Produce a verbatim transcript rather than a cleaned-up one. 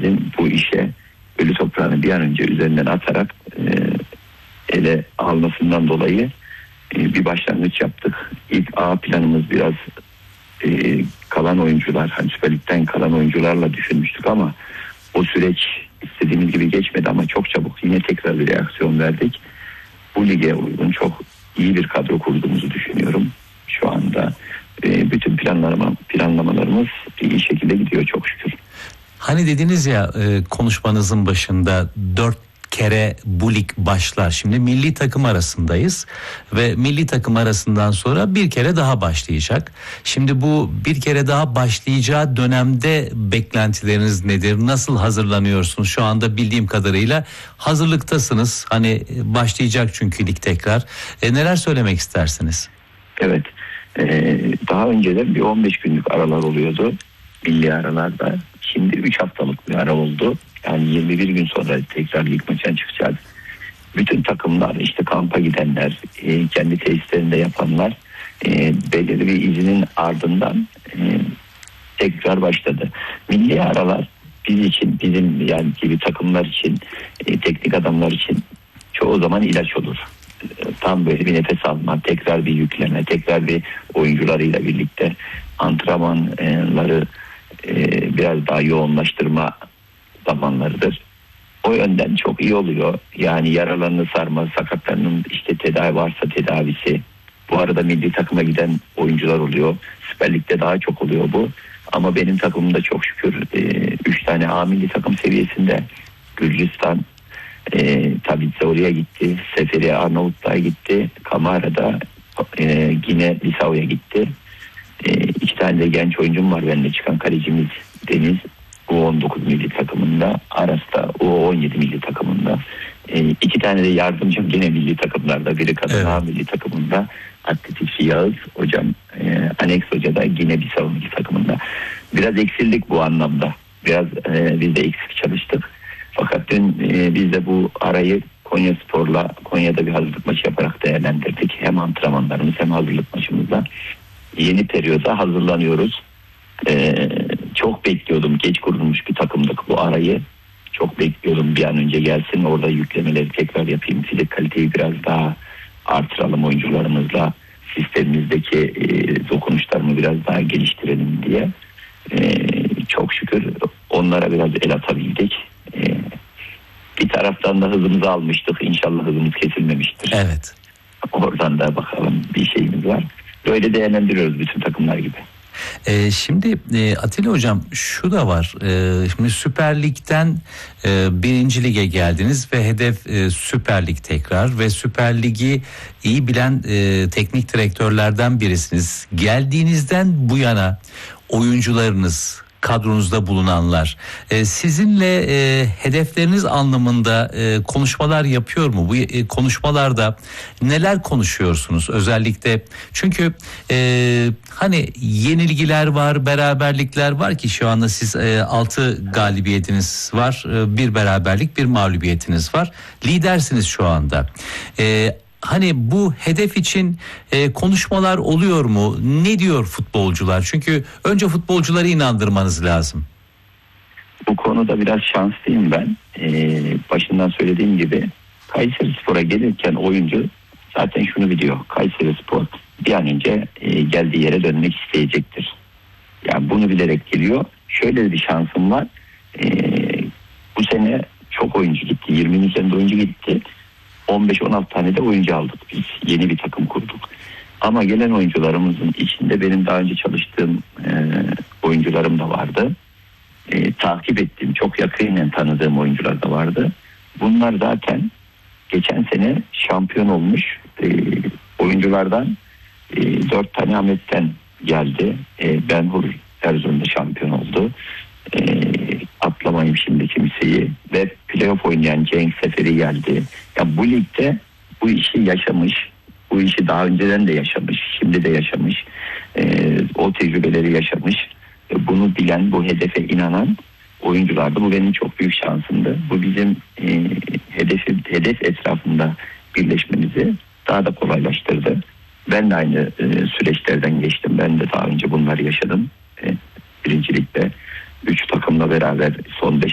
yönetimimizin bu işe ölü toprağını bir an önce üzerinden atarak e, ele almasından dolayı e, bir başlangıç yaptık. İlk A planımız biraz e, kalan oyuncular, hani Süper Lig'den kalan oyuncularla düşünmüştük ama o süreç istediğimiz gibi geçmedi ama çok çabuk yine tekrar bir reaksiyon verdik. Bu lige uygun çok iyi bir kadro kurduğumuzu düşünüyorum. Şu anda e, bütün planlama, planlamalarımız iyi şekilde gidiyor çok şükür. Hani dediniz ya e, konuşmanızın başında dört kere bu lig başlar. Şimdi milli takım arasındayız ve milli takım arasından sonra bir kere daha başlayacak. Şimdi bu bir kere daha başlayacağı dönemde beklentileriniz nedir? Nasıl hazırlanıyorsunuz? Şu anda bildiğim kadarıyla hazırlıktasınız. Hani başlayacak çünkü lig tekrar. E, neler söylemek istersiniz? Evet. Ee, daha önceden bir on beş günlük aralar oluyordu milli aralarda. Şimdi üç haftalık bir ara oldu. Yani yirmi bir gün sonra tekrar lig maçına çıkacağız. Bütün takımlar, işte kampa gidenler, e, kendi tesislerinde yapanlar e, belirli bir izinin ardından e, tekrar başladı. Milli aralar biz için, bizim yani gibi takımlar için, e, teknik adamlar için çoğu zaman ilaç olur. E, tam böyle bir nefes alma, tekrar bir yükleme, tekrar bir oyuncularıyla birlikte antrenmanları e, biraz daha yoğunlaştırma zamanlarıdır. O yönden çok iyi oluyor. Yani yaralarını sarma, sakatlarının işte tedavi varsa tedavisi. Bu arada milli takıma giden oyuncular oluyor. Süper Lig'de daha çok oluyor bu. Ama benim takımımda çok şükür üç e, tane A milli takım seviyesinde Gürcistan, e, Tabitse oraya gitti. Seferi Arnavutluğa gitti. Kamara'da e, Gine Bissau'ya gitti. E, iki tane de genç oyuncum var benimle çıkan, kalecimiz Deniz. U on dokuz milli takımında, Aras'ta U on yedi milli takımında. E, iki tane de yardımcım yine milli takımlarda. Biri kadın evet. A milli takımında. Atletikçi Yağız hocam, e, Aneks Hoca da Gine Bissau milli takımında. Biraz eksildik bu anlamda. Biraz e, biz de eksik çalıştık. Fakat dün e, biz de bu arayı Konyaspor'la Konya'da bir hazırlık maçı yaparak değerlendirdik. Hem antrenmanlarımız hem hazırlık maçımızda. Yeni periyoda hazırlanıyoruz. Ee, çok bekliyordum. Geç kurulmuş bir takımdık bu arayı. Çok bekliyordum bir an önce gelsin. Orada yüklemeleri tekrar yapayım. Fizik kaliteyi biraz daha artıralım oyuncularımızla. Sistemimizdeki e, dokunuşlarımı biraz daha geliştirelim diye. E, çok şükür onlara biraz el atabildik. E, bir taraftan da hızımızı almıştık. İnşallah hızımız kesilmemiştir. Evet. Oradan da bakalım bir şeyimiz var. Böyle değerlendiriyoruz bütün takımlar gibi. Ee, şimdi e, Atilla Hocam şu da var. Ee, şimdi Süper Lig'den e, birinci lige geldiniz ve hedef e, Süper Lig tekrar ve Süper Lig'i iyi bilen e, teknik direktörlerden birisiniz. Geldiğinizden bu yana oyuncularınız, kadronuzda bulunanlar e, sizinle e, hedefleriniz anlamında e, konuşmalar yapıyor mu? Bu e, konuşmalarda neler konuşuyorsunuz özellikle? Çünkü e, hani yenilgiler var, beraberlikler var ki şu anda siz e, altı galibiyetiniz var, e, bir beraberlik, bir mağlubiyetiniz var. Lidersiniz şu anda. E, Hani bu hedef için e, konuşmalar oluyor mu? Ne diyor futbolcular? Çünkü önce futbolcuları inandırmanız lazım. Bu konuda biraz şanslıyım ben. Ee, başından söylediğim gibi Kayserispor'a gelirken oyuncu zaten şunu biliyor. Kayserispor bir an önce e, geldiği yere dönmek isteyecektir. Yani bunu bilerek geliyor. Şöyle bir şansım var. Ee, bu sene çok oyuncu gitti. yirminin üzerinde oyuncu gitti. on beş on altı tane de oyuncu aldık biz. Yeni bir takım kurduk. Ama gelen oyuncularımızın içinde benim daha önce çalıştığım e, oyuncularım da vardı. E, takip ettiğim, çok yakinen tanıdığım oyuncular da vardı. Bunlar zaten geçen sene şampiyon olmuş e, oyunculardan e, dört tane Ahmet'ten geldi. E, Benhur Erzurum'da şampiyon oldu. E, atlamayayım şimdi kimseyi. Ve playoff oynayan Cenk Seferi geldi. Ya bu ligde bu işi yaşamış, bu işi daha önceden de yaşamış, şimdi de yaşamış, e, o tecrübeleri yaşamış, e, bunu bilen, bu hedefe inanan oyunculardı. Bu benim çok büyük şansımdı. Bu bizim e, hedefi, hedef etrafında birleşmemizi daha da kolaylaştırdı. Ben de aynı e, süreçlerden geçtim. Ben de daha önce bunları yaşadım. E, birincilikte üç takımla beraber son beş